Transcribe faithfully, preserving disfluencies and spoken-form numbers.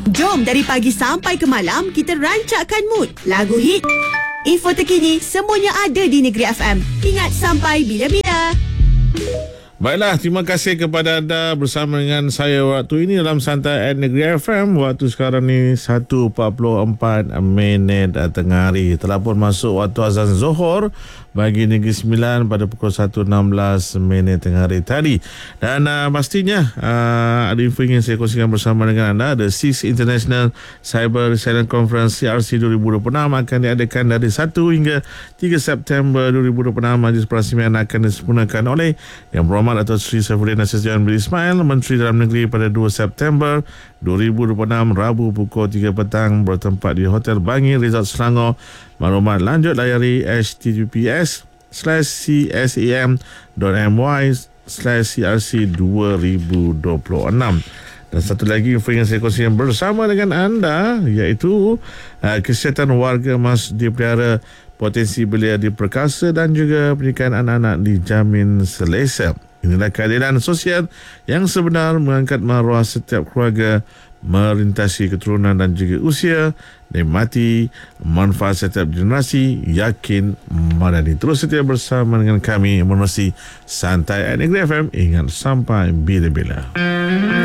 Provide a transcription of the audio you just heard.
Jom dari pagi sampai ke malam kita rancakkan mood. Lagu hit, info terkini, semuanya ada di Negeri F M. Ingat sampai bila-bila. Baiklah, terima kasih kepada anda bersama dengan saya waktu ini dalam Santai at Negeri F M. Waktu sekarang ni satu empat puluh empat minit tengah hari. Telah pun masuk waktu azan Zohor bagi Negeri Sembilan pada pukul satu enam belas minit tengah hari tadi. Dan uh, pastinya uh, ada info ingin saya kongsikan bersama dengan anda. The sixth International Cyber Resilience Conference C R C dua ribu dua puluh enam akan diadakan dari satu hingga tiga September dua ribu dua puluh enam. Majlis perasmian akan disempurnakan oleh Yang Berhormat Dato' Seri Saifuddin Nasution bin Ismail, Menteri Dalam Negeri, pada dua September dua ribu dua puluh enam, Rabu pukul tiga petang, bertempat di Hotel Bangi Resort Selangor. Maklumat lanjut layari h t t p s slash c s a m dot m y slash c r c dua ribu dua puluh enam. Dan satu lagi info yang saya kongsikan bersama dengan anda, iaitu uh, kesihatan warga masih dipelihara, potensi belia diperkasa dan juga pernikahan anak-anak dijamin selesa. Inilah keadilan sosial yang sebenar, mengangkat maruah setiap keluarga, merintasi keturunan dan juga usia, nikmati manfaat setiap generasi, yakin madani. Terus setia bersama dengan kami menerusi Santai at Negeri F M. Ingat sampai bila-bila.